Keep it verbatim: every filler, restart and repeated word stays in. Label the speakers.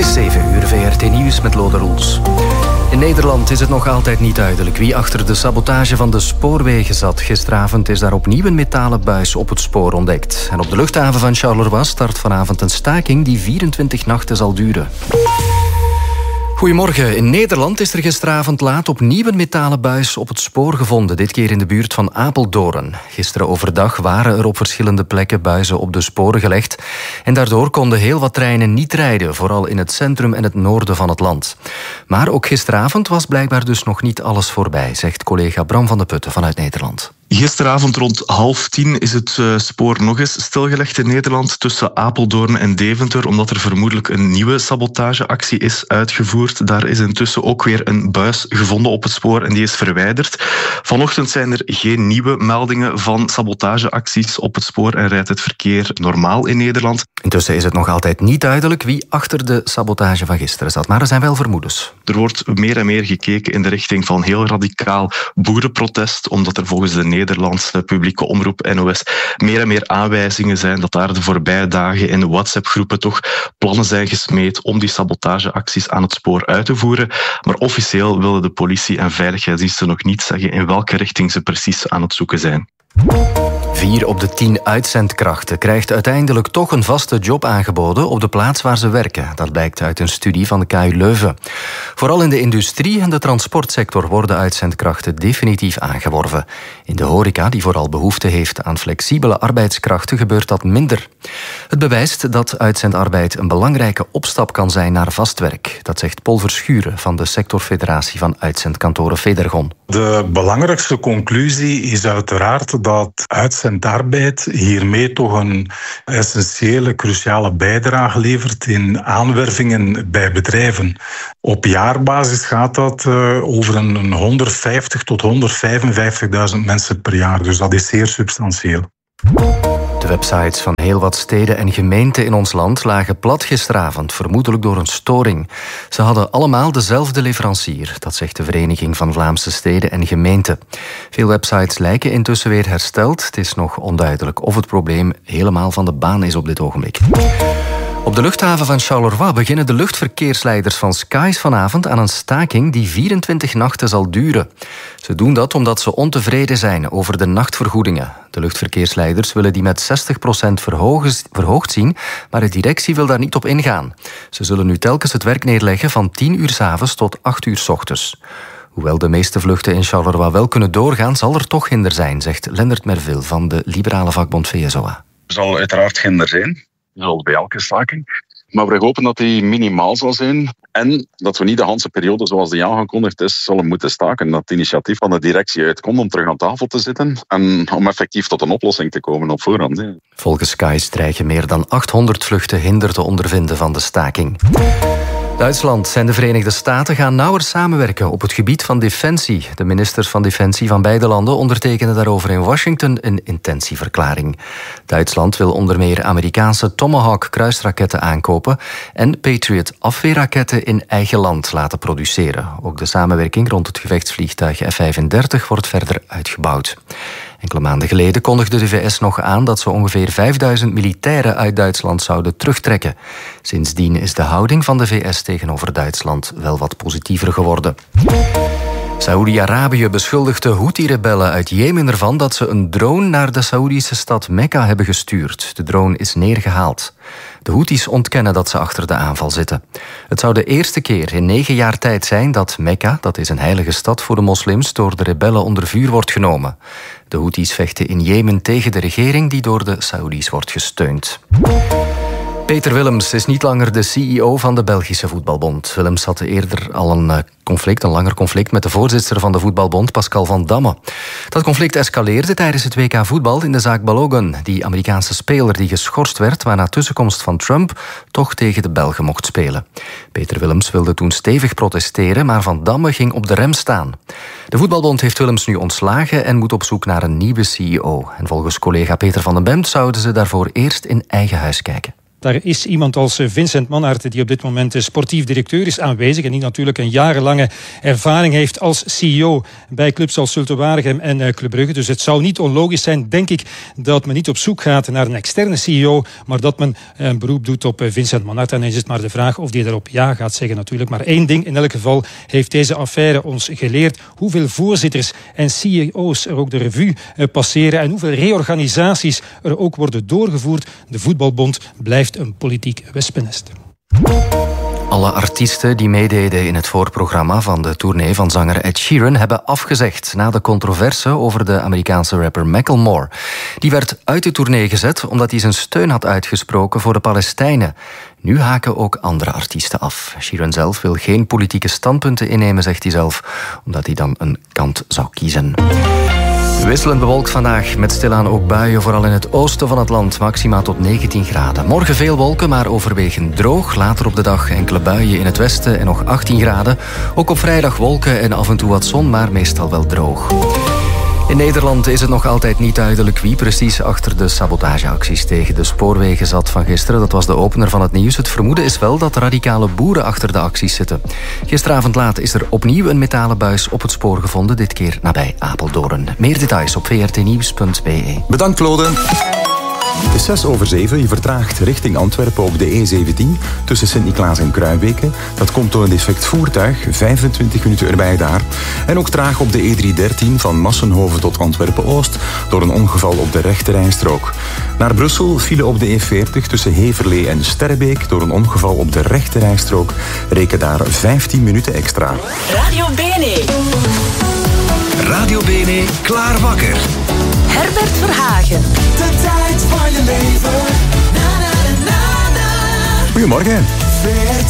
Speaker 1: is zeven uur, V R T Nieuws met Lode Roels. In Nederland is het nog altijd niet duidelijk wie achter de sabotage van de spoorwegen zat. Gisteravond is daar opnieuw een metalen buis op het spoor ontdekt. En op de luchthaven van Charleroi start vanavond een staking die vierentwintig nachten zal duren. Goedemorgen. In Nederland is er gisteravond laat opnieuw een metalen buis op het spoor gevonden. Dit keer in de buurt van Apeldoorn. Gisteren overdag waren er op verschillende plekken buizen op de sporen gelegd. En daardoor konden heel wat treinen niet rijden. Vooral in het centrum en het noorden van het land. Maar ook gisteravond was blijkbaar dus nog niet alles voorbij, zegt collega Bram van de Putten vanuit Nederland.
Speaker 2: Gisteravond rond half tien is het uh, spoor nog eens stilgelegd in Nederland tussen Apeldoorn en Deventer, omdat er vermoedelijk een nieuwe sabotageactie is uitgevoerd. Daar is intussen ook weer een buis gevonden op het spoor en die is verwijderd. Vanochtend zijn er geen nieuwe meldingen van sabotageacties op het spoor en rijdt het verkeer normaal in Nederland.
Speaker 1: Intussen is het nog altijd niet duidelijk wie achter de sabotage van gisteren zat, maar er zijn wel vermoedens.
Speaker 2: Er wordt meer en meer gekeken in de richting van heel radicaal boerenprotest, omdat er volgens de Nederlandse publieke omroep N O S meer en meer aanwijzingen zijn dat daar de voorbije dagen in WhatsApp-groepen toch plannen zijn gesmeed om die sabotageacties aan het spoor uit te voeren. Maar officieel willen de politie en veiligheidsdiensten nog niet zeggen in welke richting ze precies aan het zoeken zijn.
Speaker 1: Vier op de tien uitzendkrachten krijgt uiteindelijk toch een vaste job aangeboden op de plaats waar ze werken. Dat blijkt uit een studie van de K U Leuven. Vooral in de industrie en de transportsector worden uitzendkrachten definitief aangeworven. In de horeca, die vooral behoefte heeft aan flexibele arbeidskrachten, gebeurt dat minder. Het bewijst dat uitzendarbeid een belangrijke opstap kan zijn naar vast werk. Dat zegt Paul Verschuren van de sectorfederatie van uitzendkantoren Federgon.
Speaker 3: De belangrijkste conclusie is uiteraard dat uitzendarbeid hiermee toch een essentiële, cruciale bijdrage levert in aanwervingen bij bedrijven. Op jaarbasis gaat dat uh, over een honderdvijftig tot honderdvijfenvijftigduizend mensen per jaar. Dus dat is zeer substantieel.
Speaker 1: De websites van heel wat steden en gemeenten in ons land lagen plat gisteravond, vermoedelijk door een storing. Ze hadden allemaal dezelfde leverancier, dat zegt de Vereniging van Vlaamse Steden en Gemeenten. Veel websites lijken intussen weer hersteld. Het is nog onduidelijk of het probleem helemaal van de baan is op dit ogenblik. Op de luchthaven van Charleroi beginnen de luchtverkeersleiders van Skies vanavond aan een staking die vierentwintig nachten zal duren. Ze doen dat omdat ze ontevreden zijn over de nachtvergoedingen. De luchtverkeersleiders willen die met zestig procent verhoogd zien, maar de directie wil daar niet op ingaan. Ze zullen nu telkens het werk neerleggen van tien uur 's avonds tot acht uur 's ochtends. Hoewel de meeste vluchten in Charleroi wel kunnen doorgaan, zal er toch hinder zijn, zegt Lendert Merville van de liberale vakbond V S O A.
Speaker 4: Er zal uiteraard hinder zijn, zoals bij elke staking. Maar we hopen dat die minimaal zal zijn en dat we niet de hele periode zoals die aangekondigd is zullen moeten staken. Dat het initiatief van de directie uitkomt om terug aan tafel te zitten en om effectief tot een oplossing te komen op voorhand. Hè.
Speaker 1: Volgens Skies dreigen meer dan achthonderd vluchten hinder te ondervinden van de staking. Duitsland en de Verenigde Staten gaan nauwer samenwerken op het gebied van defensie. De ministers van Defensie van beide landen ondertekenen daarover in Washington een intentieverklaring. Duitsland wil onder meer Amerikaanse Tomahawk kruisraketten aankopen en Patriot afweerraketten in eigen land laten produceren. Ook de samenwerking rond het gevechtsvliegtuig F vijfendertig wordt verder uitgebouwd. Enkele maanden geleden kondigde de V S nog aan dat ze ongeveer vijfduizend militairen uit Duitsland zouden terugtrekken. Sindsdien is de houding van de V S tegenover Duitsland wel wat positiever geworden. Saoedi-Arabië beschuldigt de Houthi-rebellen uit Jemen ervan dat ze een drone naar de Saoedische stad Mekka hebben gestuurd. De drone is neergehaald. De Houthis ontkennen dat ze achter de aanval zitten. Het zou de eerste keer in negen jaar tijd zijn dat Mekka, dat is een heilige stad voor de moslims, door de rebellen onder vuur wordt genomen. De Houthis vechten in Jemen tegen de regering die door de Saoedi's wordt gesteund. Peter Willems is niet langer de C E O van de Belgische Voetbalbond. Willems had eerder al een conflict, een langer conflict met de voorzitter van de Voetbalbond, Pascal van Damme. Dat conflict escaleerde tijdens het W K voetbal in de zaak Balogun, die Amerikaanse speler die geschorst werd, maar na tussenkomst van Trump toch tegen de Belgen mocht spelen. Peter Willems wilde toen stevig protesteren, maar Van Damme ging op de rem staan. De Voetbalbond heeft Willems nu ontslagen en moet op zoek naar een nieuwe C E O. En volgens collega Peter van den Bemt zouden ze daarvoor eerst in eigen huis kijken.
Speaker 5: Daar is iemand als Vincent Manhart, die op dit moment sportief directeur is, aanwezig en die natuurlijk een jarenlange ervaring heeft als C E O bij clubs als Zulte Waregem en Club Brugge. Dus het zou niet onlogisch zijn, denk ik, dat men niet op zoek gaat naar een externe C E O, maar dat men een beroep doet op Vincent Manhart. En dan is het maar de vraag of die daarop ja gaat zeggen natuurlijk. Maar één ding in elk geval heeft deze affaire ons geleerd: hoeveel voorzitters en C E O's er ook de revue passeren en hoeveel reorganisaties er ook worden doorgevoerd. De voetbalbond blijft een politiek wespennest.
Speaker 1: Alle artiesten die meededen in het voorprogramma van de tournee van zanger Ed Sheeran hebben afgezegd na de controverse over de Amerikaanse rapper Macklemore. Die werd uit de tournee gezet omdat hij zijn steun had uitgesproken voor de Palestijnen. Nu haken ook andere artiesten af. Sheeran zelf wil geen politieke standpunten innemen, zegt hij zelf, omdat hij dan een kant zou kiezen. Wisselend bewolkt vandaag, met stilaan ook buien, vooral in het oosten van het land, maxima tot negentien graden. Morgen veel wolken, maar overwegend droog. Later op de dag enkele buien in het westen en nog achttien graden. Ook op vrijdag wolken en af en toe wat zon, maar meestal wel droog. In Nederland is het nog altijd niet duidelijk wie precies achter de sabotageacties tegen de spoorwegen zat van gisteren. Dat was de opener van het nieuws. Het vermoeden is wel dat radicale boeren achter de acties zitten. Gisteravond laat is er opnieuw een metalen buis op het spoor gevonden, dit keer nabij Apeldoorn. Meer details op v r t nieuws punt b e.
Speaker 6: Bedankt, Claude. Het is zes over zeven. Je vertraagt richting Antwerpen op de E zeventien tussen Sint-Niklaas en Kruibeke. Dat komt door een defect voertuig. vijfentwintig minuten erbij daar. En ook traag op de E driehonderddertien van Massenhoven tot Antwerpen-Oost door een ongeval op de rechterrijstrook. Naar Brussel file op de E veertig tussen Heverlee en Sterrebeek door een ongeval op de rechterrijstrook. Reken daar vijftien minuten extra.
Speaker 7: Radio Bene.
Speaker 8: Radio Bene, klaar wakker.
Speaker 7: Herbert Verhagen.
Speaker 9: De tijd van je leven. Na, na, na, na, na.
Speaker 6: Goedemorgen.